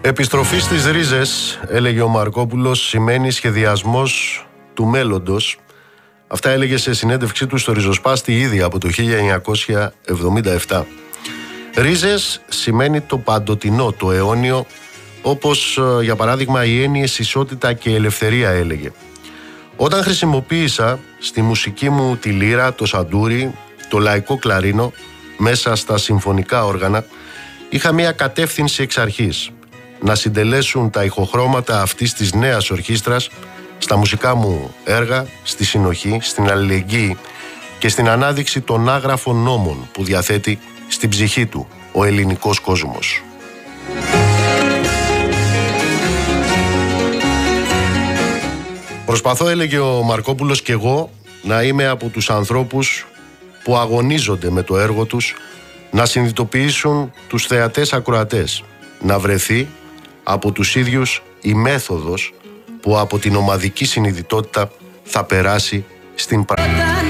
Επιστροφή στις ρίζες, έλεγε ο Μαρκόπουλος, σημαίνει σχεδιασμός του μέλλοντος. Αυτά έλεγε σε συνέντευξή του στο Ριζοσπάστη ήδη από το 1977. Ρίζες σημαίνει το παντοτινό, το αιώνιο, όπως για παράδειγμα οι έννοιες ισότητα και ελευθερία, έλεγε. Όταν χρησιμοποίησα στη μουσική μου τη λύρα, το σαντούρι, το λαϊκό κλαρίνο, μέσα στα συμφωνικά όργανα, είχα μία κατεύθυνση εξ αρχής: να συντελέσουν τα ηχοχρώματα αυτής της νέας ορχήστρας στα μουσικά μου έργα, στη συνοχή, στην αλληλεγγύη και στην ανάδειξη των άγραφων νόμων που διαθέτει στην ψυχή του ο ελληνικός κόσμος. Προσπαθώ, έλεγε ο Μαρκόπουλος, και εγώ να είμαι από τους ανθρώπους που αγωνίζονται με το έργο τους να συνειδητοποιήσουν τους θεατές ακροατές, να βρεθεί από τους ίδιους η μέθοδος που από την ομαδική συνειδητότητα θα περάσει στην πράξη.